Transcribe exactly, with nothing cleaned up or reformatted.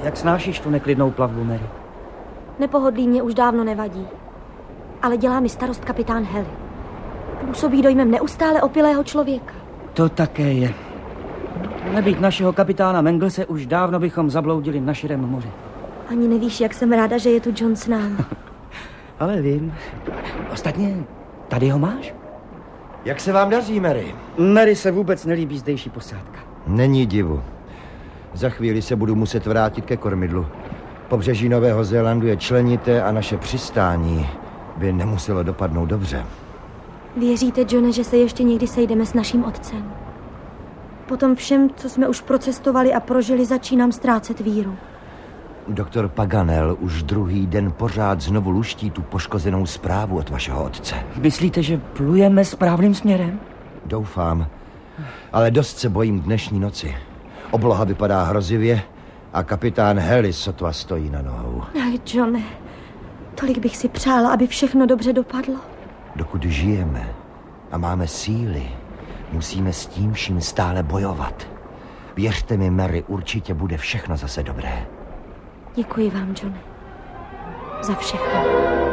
Jak snášíš tu neklidnou plavbu, Mary? Nepohodlí mě už dávno nevadí. Ale dělá mi starost kapitán Heli. Působí dojmem neustále opilého člověka. To také je. Nebýt našeho kapitána Manglese, už dávno bychom zabloudili na širém moři. Ani nevíš, jak jsem ráda, že je tu John s námi. Ale vím. Ostatně, tady ho máš? Jak se vám daří, Mary? Mary se vůbec nelíbí zdejší posádka. Není divu. Za chvíli se budu muset vrátit ke kormidlu. Pobřeží Nového Zélandu je členité a naše přistání by nemuselo dopadnout dobře. Věříte, Johne, že se ještě někdy sejdeme s naším otcem? Potom všem, co jsme už procestovali a prožili, začínám ztrácet víru. Doktor Paganel už druhý den pořád znovu luští tu poškozenou zprávu od vašeho otce. Myslíte, že plujeme správným směrem? Doufám, ale dost se bojím dnešní noci. Obloha vypadá hrozivě a kapitán Heli sotva stojí na nohou. Ach, Johne, tolik bych si přála, aby všechno dobře dopadlo. Dokud žijeme a máme síly, musíme s tím vším stále bojovat. Věřte mi, Mary, určitě bude všechno zase dobré. Děkuji vám, Johne, za všechno.